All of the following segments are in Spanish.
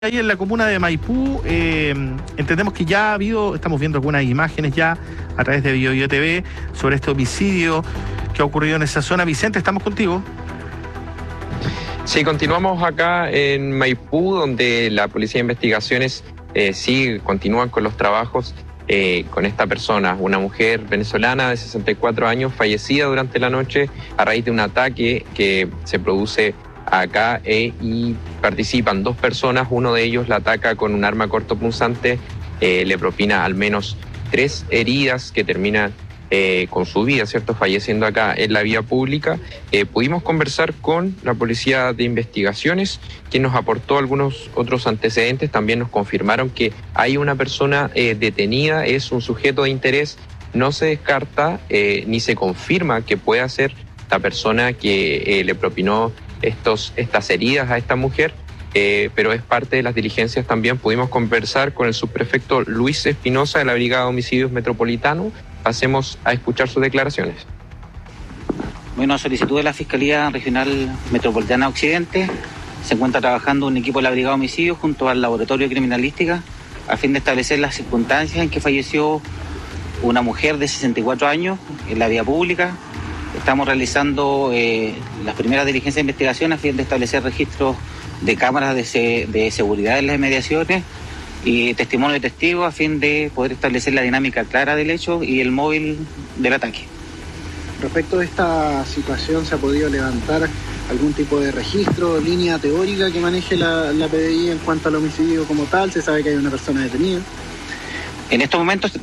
Ahí en la comuna de Maipú, entendemos que ya ha habido, estamos viendo algunas imágenes ya a través de BioBio TV sobre este homicidio que ha ocurrido en esa zona. Vicente, estamos contigo. Sí, continuamos acá en Maipú, donde la Policía de Investigaciones continúan con los trabajos con esta persona, una mujer venezolana de 64 años, fallecida durante la noche a raíz de un ataque que se produce acá y participan dos personas. Uno de ellos la ataca con un arma cortopunzante, le propina al menos 3 heridas que terminan con su vida, ¿cierto? Falleciendo acá en la vía pública. Pudimos conversar con la Policía de Investigaciones, quien nos aportó algunos otros antecedentes. También nos confirmaron que hay una persona detenida, es un sujeto de interés. No se descarta ni se confirma que pueda ser la persona que le propinó estas heridas a esta mujer, pero es parte de las diligencias. También pudimos conversar con el subprefecto Luis Espinosa de la Brigada de Homicidios Metropolitano. Pasemos a escuchar sus declaraciones. Bueno, a solicitud de la Fiscalía Regional Metropolitana Occidente, se encuentra trabajando un equipo de la Brigada de Homicidios junto al Laboratorio de Criminalística a fin de establecer las circunstancias en que falleció una mujer de 64 años en la vía pública. Estamos realizando las primeras diligencias de investigación a fin de establecer registros de cámaras de seguridad en las inmediaciones y testimonio de testigos a fin de poder establecer la dinámica clara del hecho y el móvil del ataque. Respecto de esta situación, ¿se ha podido levantar algún tipo de registro, línea teórica que maneje la PDI en cuanto al homicidio como tal? ¿Se sabe que hay una persona detenida? En estos momentos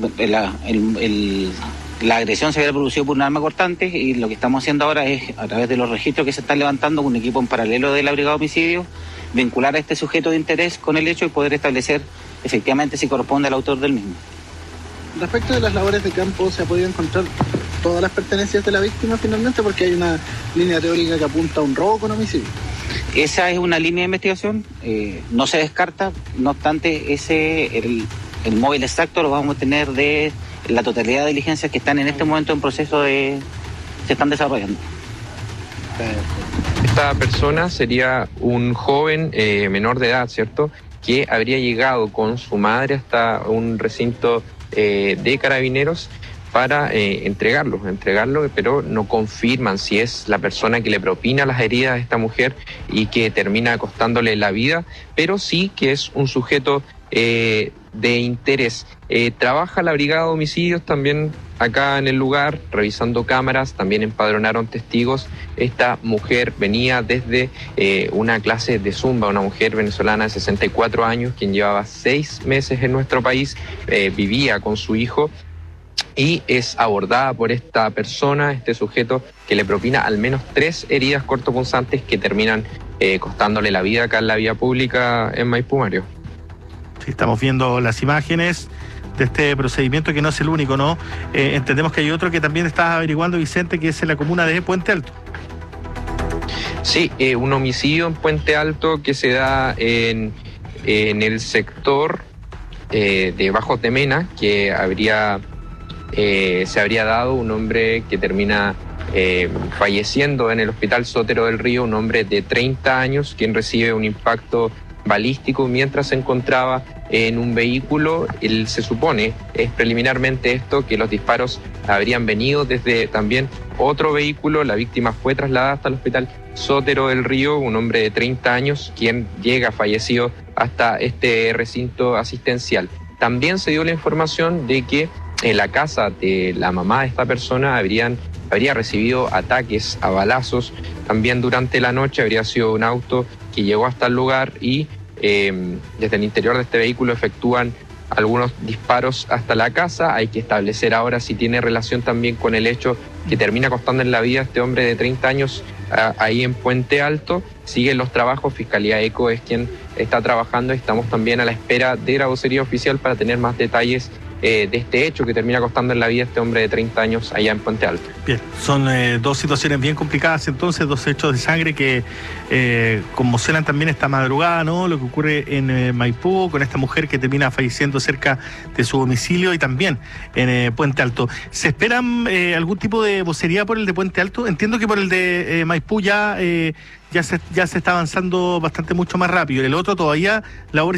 la agresión se había producido por un arma cortante y lo que estamos haciendo ahora es, a través de los registros que se están levantando con un equipo en paralelo de la Brigada de Homicidios, vincular a este sujeto de interés con el hecho y poder establecer efectivamente si corresponde al autor del mismo. Respecto de las labores de campo, ¿se ha podido encontrar todas las pertenencias de la víctima finalmente? Porque hay una línea teórica que apunta a un robo con homicidio. Esa es una línea de investigación, no se descarta, no obstante el móvil exacto lo vamos a tener de la totalidad de diligencias que están en este momento en proceso se están desarrollando. Esta persona sería un joven menor de edad, ¿cierto?, que habría llegado con su madre hasta un recinto de carabineros para entregarlo, pero no confirman si es la persona que le propina las heridas a esta mujer y que termina costándole la vida, pero sí que es un sujeto de interés. Trabaja la Brigada de Homicidios también acá en el lugar, revisando cámaras, también empadronaron testigos. Esta mujer venía desde una clase de zumba, una mujer venezolana de 64 años, quien llevaba 6 meses en nuestro país, vivía con su hijo y es abordada por esta persona, este sujeto, que le propina al menos 3 heridas cortopunzantes que terminan costándole la vida acá en la vía pública en Maipú, Mario. Sí, estamos viendo las imágenes de este procedimiento, que no es el único, ¿no? Entendemos que hay otro que también estás averiguando, Vicente, que es en la comuna de Puente Alto. Sí, un homicidio en Puente Alto que se da en el sector de Bajos de Mena, que se habría dado un hombre que termina falleciendo en el Hospital Sotero del Río, un hombre de 30 años, quien recibe un impacto balístico mientras se encontraba en un vehículo. Se supone, es preliminarmente esto, que los disparos habrían venido desde también otro vehículo. La víctima fue trasladada hasta el Hospital Sotero del Río, un hombre de 30 años, quien llega fallecido hasta este recinto asistencial. También se dio la información de que en la casa de la mamá de esta persona habría recibido ataques a balazos. También durante la noche habría sido un auto que llegó hasta el lugar y desde el interior de este vehículo efectúan algunos disparos hasta la casa. Hay que establecer ahora si tiene relación también con el hecho que termina costando en la vida a este hombre de 30 años ahí en Puente Alto. Siguen los trabajos, Fiscalía ECO es quien está trabajando. Estamos también a la espera de la vocería oficial para tener más detalles de este hecho que termina costando en la vida a este hombre de 30 años allá en Puente Alto. Bien, son dos situaciones bien complicadas entonces, dos hechos de sangre que conmocionan también esta madrugada, ¿no? Lo que ocurre en Maipú con esta mujer que termina falleciendo cerca de su domicilio y también en Puente Alto. ¿Se esperan algún tipo de vocería por el de Puente Alto? Entiendo que por el de Maipú ya se está avanzando bastante mucho más rápido. El otro todavía labores